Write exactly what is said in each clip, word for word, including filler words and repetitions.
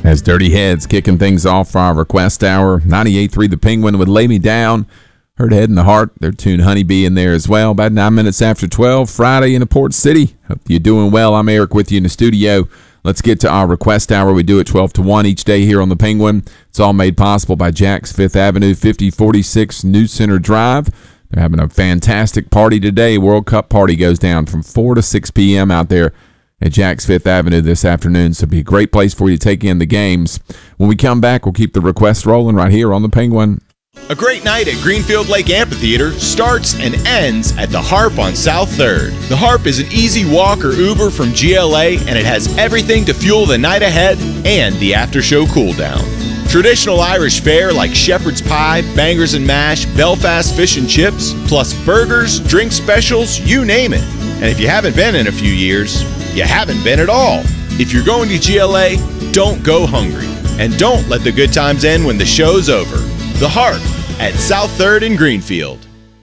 As Dirty Heads kicking things off for our request hour. ninety-eight point three The Penguin would Lay Me Down. Heard Head in the Heart. Their tune Honeybee in there as well. About nine minutes after twelve, Friday in the Port City. Hope you're doing well. I'm Eric with you in the studio. Let's get to our request hour. We do it twelve to one each day here on the Penguin. It's all made possible by Jack's Fifth Avenue, fifty forty-six New Center Drive. They're having a fantastic party today. World Cup party goes down from four to six p.m. out there at Jack's Fifth Avenue this afternoon. So it'll be a great place for you to take in the games. When we come back, we'll keep the requests rolling right here on the Penguin. A great night at Greenfield Lake Amphitheater starts and ends at the Harp on South third. The Harp is an easy walk or Uber from G L A, and it has everything to fuel the night ahead and the after-show cool-down. Traditional Irish fare like shepherd's pie, bangers and mash, Belfast fish and chips, plus burgers, drink specials, you name it. And if you haven't been in a few years, you haven't been at all. If you're going to G L A, don't go hungry. And don't let the good times end when the show's over. The Harp at South third in Greenfield.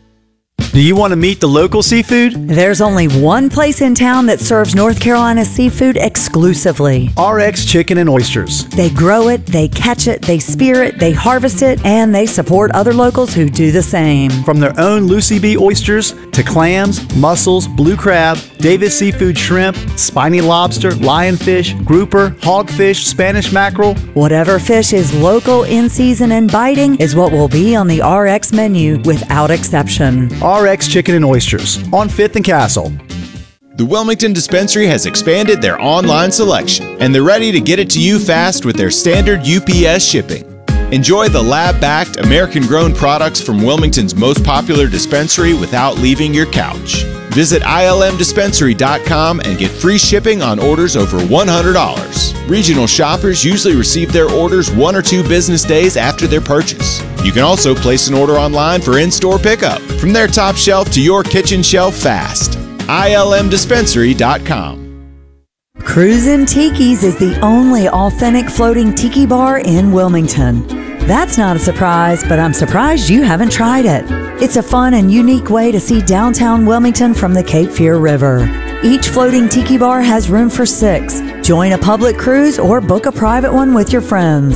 Do you want to meet the local seafood? There's only one place in town that serves North Carolina seafood exclusively. R X Chicken and Oysters. They grow it, they catch it, they spear it, they harvest it, and they support other locals who do the same. From their own Lucy B oysters to clams, mussels, blue crab, Davis seafood shrimp, spiny lobster, lionfish, grouper, hogfish, Spanish mackerel. Whatever fish is local, in season, and biting is what will be on the R X menu without exception. R X Chicken and Oysters on fifth and Castle. The Wilmington Dispensary has expanded their online selection, and they're ready to get it to you fast with their standard U P S shipping. Enjoy the lab-backed, American-grown products from Wilmington's most popular dispensary without leaving your couch. Visit I L M dispensary dot com and get free shipping on orders over one hundred dollars. Regional shoppers usually receive their orders one or two business days after their purchase. You can also place an order online for in-store pickup. From their top shelf to your kitchen shelf fast. I L M dispensary dot com. Cruisin' Tiki's is the only authentic floating tiki bar in Wilmington. That's not a surprise, but I'm surprised you haven't tried it. It's a fun and unique way to see downtown Wilmington from the Cape Fear River. Each floating tiki bar has room for six. Join a public cruise or book a private one with your friends.